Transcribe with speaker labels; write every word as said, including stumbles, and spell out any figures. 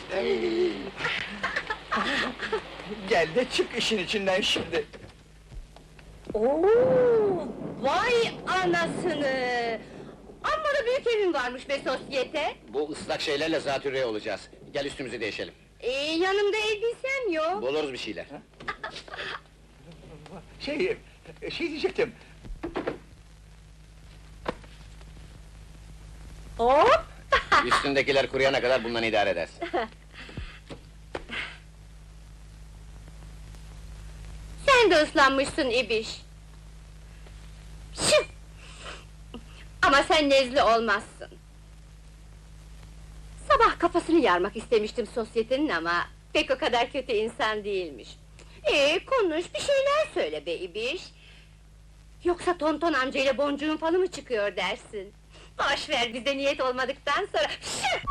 Speaker 1: Gel de çık işin içinden şimdi.
Speaker 2: Oo, vay anasını! Amma da büyük evin varmış be sosyete!
Speaker 3: Bu ıslak şeylerle zatürre olacağız. Gel üstümüzü değişelim.
Speaker 2: Ee, yanımda elbisem yok!
Speaker 3: Buluruz bir şeyler.
Speaker 1: Şey, şey diyecektim.
Speaker 2: Hop!
Speaker 3: Üstündekiler kuruyana kadar bundan idare edersin.
Speaker 2: Sen de ıslanmışsın ibiş! Şıp! Ama sen nezle olmazsın! Sabah kafasını yarmak istemiştim sosyetenin ama... ...pek o kadar kötü insan değilmiş. Ee, konuş, bir şeyler söyle be ibiş! Yoksa tonton amcayla boncuğun falı mı çıkıyor dersin? Boş ver, bize niyet olmadıktan sonra... Şıp!